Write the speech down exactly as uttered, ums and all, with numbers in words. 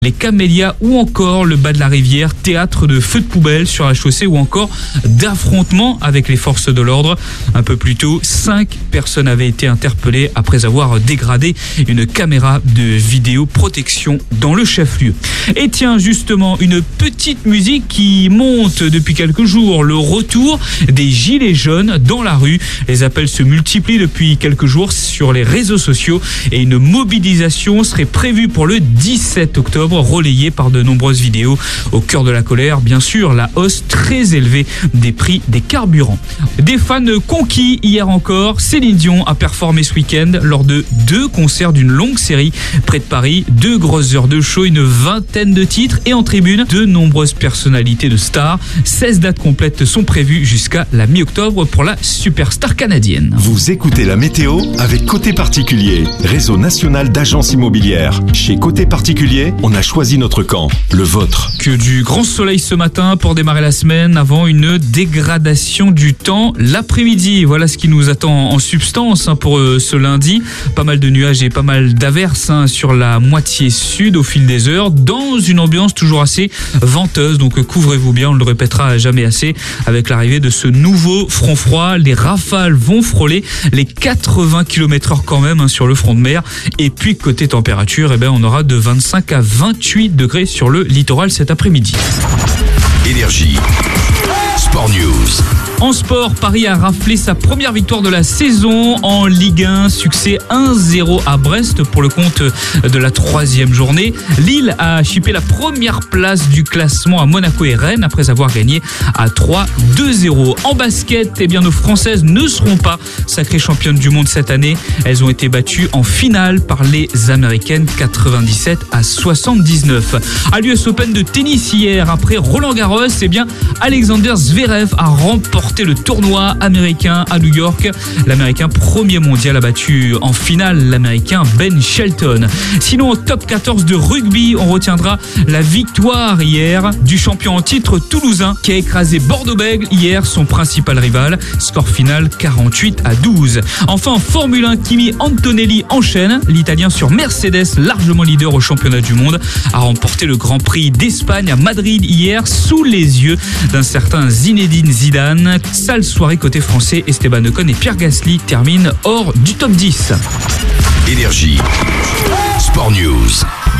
les camélias ou encore le bas de la rivière, théâtre de feux de poubelle sur la chaussée ou encore d'affrontements avec les forces de l'ordre. Un peu plus tôt, cinq personnes avaient été interpellées après avoir dégradé une caméra de vidéoprotection dans le chef-lieu. Et tiens, justement, une petite musique qui monte depuis quelques jours, le retour des gilets jaunes dans la rue. Les appels se multiplient depuis quelques jours sur les réseaux sociaux et une mobilisation serait prévue pour le dix-sept octobre, relayée par de nombreuses vidéos. Au cœur de la colère, bien sûr, la hausse très élevée des prix des carburants. Des fans conquis hier encore, Céline Dion a performé ce week-end lors de deux concerts d'une longue série près de Paris. Deux grosses heures de show, une vingtaine de titres et en tribune, de nombreuses personnalités de stars. seize dates complètes sont prévues jusqu'à la mi-octobre pour la superstar canadienne. Vous écoutez la météo avec Côté Particulier, réseau national d'agences immobilières. Chez Côté Particulier, on a choisi notre camp, le vôtre. Que du grand soleil ce matin pour démarrer la semaine avant une dégradation du temps l'après-midi. Voilà ce qui nous attend en substance hein, pour euh, ce lundi. Pas mal de nuages et pas mal d'averses hein, sur la moitié sud au fil des heures, dans une ambiance toujours assez venteuse. Donc euh, couvrez-vous bien, on ne le répétera jamais assez. Avec l'arrivée de ce nouveau front froid, les rafales vont frôler les quatre-vingts kilomètres heure quand même hein, sur le front de mer. Et puis côté température, eh ben, on aura de vingt-cinq à vingt-huit degrés sur le littoral cet après-midi. Énergie. Sport News. En sport, Paris a raflé sa première victoire de la saison en Ligue un. Succès un zéro à Brest pour le compte de la troisième journée. Lille a chippé la première place du classement à Monaco et Rennes après avoir gagné à trois deux zéro. En basket, eh bien, nos Françaises ne seront pas sacrées championnes du monde cette année. Elles ont été battues en finale par les Américaines quatre-vingt-dix-sept à soixante-dix-neuf. À l'U S Open de tennis hier, après Roland Garros, eh bien, Alexander Zverev a remporté le tournoi américain à New York. L'Américain premier mondial a battu en finale l'Américain Ben Shelton. Sinon, au top quatorze de rugby, on retiendra la victoire hier du champion en titre toulousain qui a écrasé Bordeaux-Bègles hier, son principal rival. Score final quarante-huit à douze. Enfin, en Formule un, Kimi Antonelli enchaîne. L'Italien sur Mercedes, largement leader au championnat du monde, a remporté le Grand Prix d'Espagne à Madrid hier sous les yeux d'un certain Zinedine Zidane. Sale soirée côté français, Esteban Ocon et Pierre Gasly terminent hors du top dix. Énergie. Sport News.